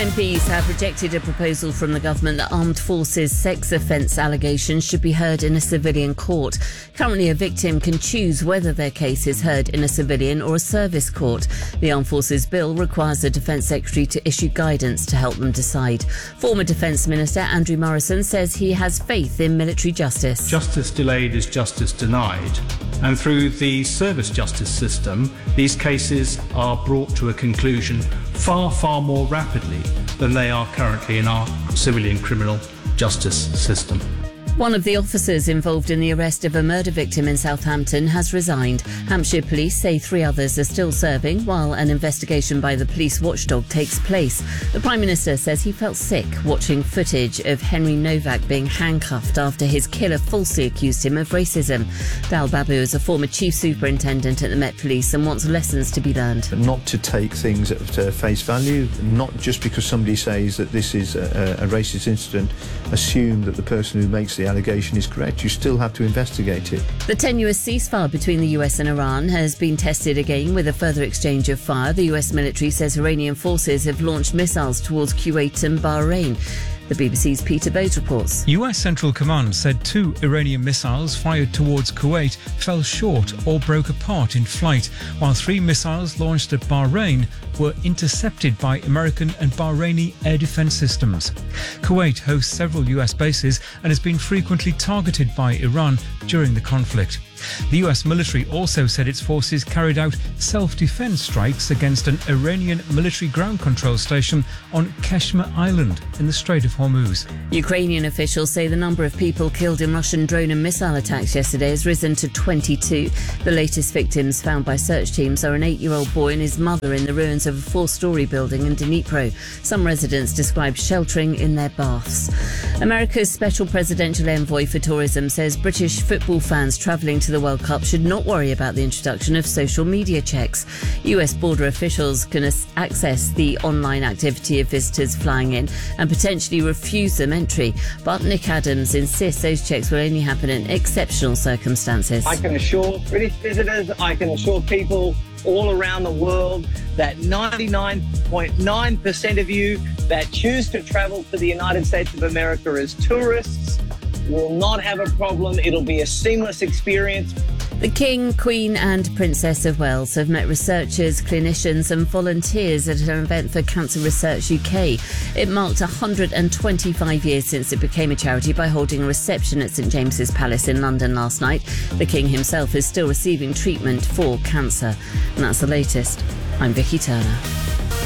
MPs have rejected a proposal from the government that armed forces sex offence allegations should be heard in a civilian court. Currently, a victim can choose whether their case is heard in a civilian or a service court. The Armed Forces Bill requires the Defence Secretary to issue guidance to help them decide. Former Defence Minister Andrew Morrison says he has faith in military justice. Justice delayed is justice denied. And through the service justice system, these cases are brought to a conclusion far, far more rapidly than they are currently in our civilian criminal justice system. One of the officers involved in the arrest of a murder victim in Southampton has resigned. Hampshire police say 3 others are still serving while an investigation by the police watchdog takes place. The Prime Minister says he felt sick watching footage of Henry Novak being handcuffed after his killer falsely accused him of racism. Dal Babu is a former chief superintendent at the Met Police and wants lessons to be learned. Not to take things at face value, not just because somebody says that this is a racist incident, assume that the person who makes the allegation is correct. You still have to investigate it. The tenuous ceasefire between the US and Iran has been tested again with a further exchange of fire. The US military says Iranian forces have launched missiles towards Kuwait and Bahrain. The BBC's Peter Bowes reports. US Central Command said 2 Iranian missiles fired towards Kuwait fell short or broke apart in flight, while 3 missiles launched at Bahrain were intercepted by American and Bahraini air defense systems. Kuwait hosts several US bases and has been frequently targeted by Iran during the conflict. The US military also said its forces carried out self-defense strikes against an Iranian military ground control station on Keshmer Island in the Strait of Hormuz. Ukrainian officials say the number of people killed in Russian drone and missile attacks yesterday has risen to 22. The latest victims found by search teams are an 8-year-old boy and his mother in the ruins of a 4-storey building in Dnipro. Some residents described sheltering in their baths. America's special presidential envoy for tourism says British football fans travelling to the World Cup should not worry about the introduction of social media checks. US border officials can access the online activity of visitors flying in and potentially refuse them entry. But Nick Adams insists those checks will only happen in exceptional circumstances. I can assure British visitors, I can assure people all around the world that 99.9% of you that choose to travel to the United States of America as tourists will not have a problem. It'll be a seamless experience. The King, Queen and Princess of Wales have met researchers, clinicians and volunteers at an event for Cancer Research UK. It marked 125 years since it became a charity by holding a reception at St James's Palace in London last night. The King himself is still receiving treatment for cancer. And that's the latest. I'm Vicky Turner.